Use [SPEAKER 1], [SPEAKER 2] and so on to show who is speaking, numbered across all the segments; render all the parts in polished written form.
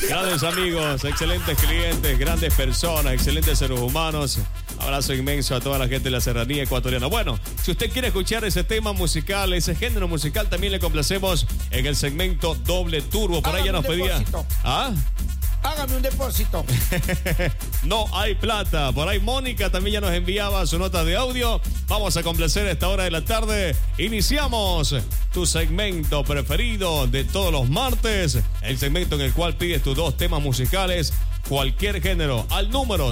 [SPEAKER 1] Grandes amigos, excelentes clientes, grandes personas, excelentes seres humanos. Abrazo inmenso a toda la gente de la serranía ecuatoriana. Bueno, si usted quiere escuchar ese tema musical, ese género musical, también le complacemos en el segmento Doble Turbo. Por ahí ya nos pedía. ¿Ah?
[SPEAKER 2] Hágame un depósito.
[SPEAKER 1] No hay plata. Por ahí Mónica también ya nos enviaba su nota de audio. Vamos a complacer a esta hora de la tarde. Iniciamos tu segmento preferido de todos los martes. El segmento en el cual pides tus dos temas musicales, cualquier género, al número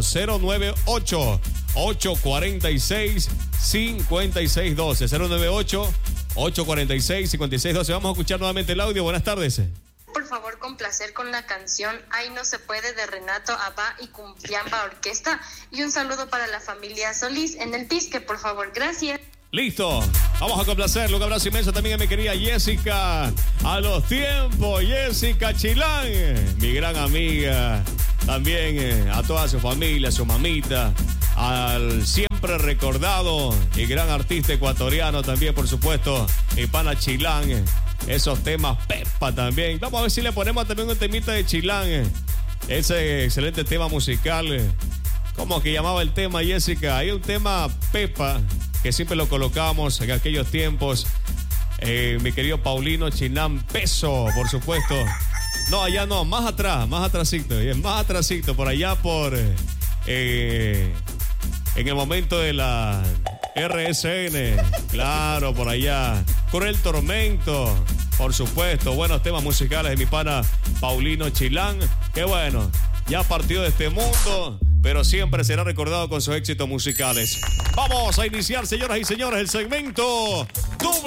[SPEAKER 1] 098-846-5612. 098-846-5612. Vamos a escuchar nuevamente el audio. Buenas tardes.
[SPEAKER 3] Por favor, complacer con la canción Ay no se puede de Renato Abá y Cumbiamba Orquesta. Y un saludo para la familia Solís en el Pisque, por favor. Gracias.
[SPEAKER 1] Listo, vamos a complacerlo. Un abrazo inmenso también a mi querida Jessica. A los tiempos, Jessica Chilán, mi gran amiga. También a toda su familia, a su mamita. Al siempre recordado y gran artista ecuatoriano también, por supuesto, mi pana Chilán. Esos temas Pepa también. Vamos a ver si le ponemos también un temita de Chilán. Ese excelente tema musical. ¿Cómo que llamaba el tema, Jessica? Hay un tema Pepa que siempre lo colocamos en aquellos tiempos. Mi querido Paulino Chinán Peso, por supuesto. No, allá no, más atrásito, por allá por en el momento de la RSN, claro, por allá. Cruel Tormento, por supuesto. Buenos temas musicales de mi pana Paulino Chilán. Qué bueno, ya partió de este mundo, pero siempre será recordado con sus éxitos musicales. Vamos a iniciar, señoras y señores, el segmento